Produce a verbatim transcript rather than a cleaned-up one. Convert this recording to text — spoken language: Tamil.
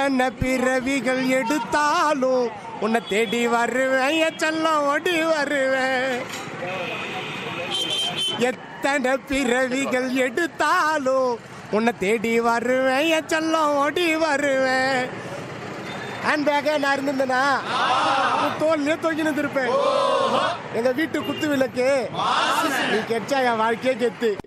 எத்தனை பிறவிகள் எடுத்தாலும் உன்னை தேடி வருவேன் என் செல்லம் ஓடி வருவேன். எத்தனை பிறவிகள் எடுத்தாலும் உன்னை தேடி வருவேன் என் செல்லம் ஓடி வருவேன். ஹேண்ட் பேக்கே நான் இருந்திருந்தேனா தோல்லையே தொங்கி நின்றுருப்பேன். எங்க வீட்டு குத்து விளக்கு நீ கெச்சா என் வாழ்க்கையே கெத்து.